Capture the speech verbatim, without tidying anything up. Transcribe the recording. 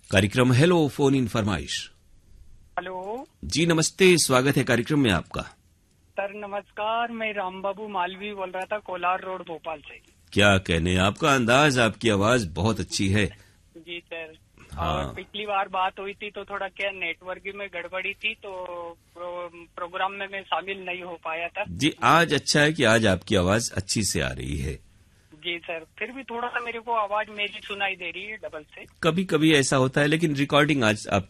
कार्यक्रम hello phone in फरमाइश। Hello जी नमस्ते, स्वागत है कार्यक्रम में आपका। सर नमस्कार, मैं रामबाबू मालवी बोल रहा था, कोलार रोड भोपाल से। क्या कहने, आपका अंदाज, आपकी आवाज बहुत अच्छी है। जी सर। हाँ। और पिछली बार बात हुई थी तो थोड़ा क्या नेटवर्क में गड़बड़ी थी, तो प्रो, प्रोग्राम में मैं शामिल नहीं हो पाया था। जी आज अच्छा है कि आज आपकी आवाज अच्छी से आ रही है। जी सर, फिर भी थोड़ा सा मेरे को आवाज मेरी सुनाई दे रही है डबल से। कभी कभी ऐसा होता है, लेकिन रिकॉर्डिंग आज आपकी